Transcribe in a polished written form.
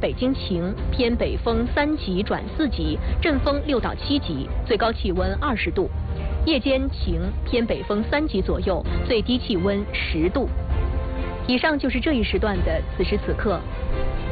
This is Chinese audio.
北京晴，偏北风3级转4级，阵风6到7级，最高气温20度。夜间晴，偏北风3级左右，最低气温10度。以上就是这一时段的此时此刻。